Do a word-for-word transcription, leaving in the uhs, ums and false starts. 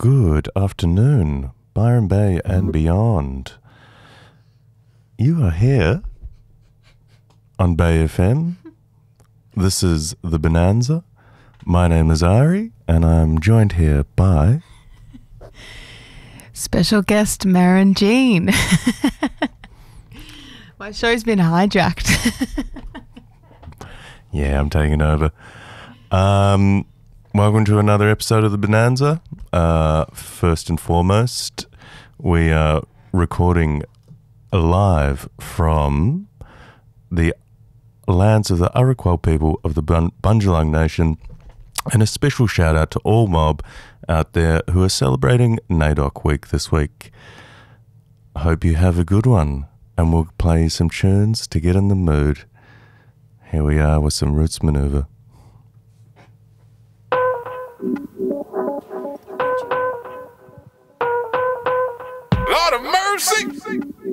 Good afternoon, Byron Bay and beyond. You are here on Bay F M. This is The Bonanza. My name is Ari, and I'm joined here by... special guest Maren Jean. My show's been hijacked. Yeah, I'm taking over. Um, welcome to another episode of The Bonanza. Uh, first and foremost, we are recording live from the lands of the Arakwal people of the Bun- Bundjalung Nation, and a special shout out to all mob out there who are celebrating NAIDOC Week this week. I hope you have a good one, and we'll play some tunes to get in the mood. Here we are with some Roots Maneuver. Lord of mercy!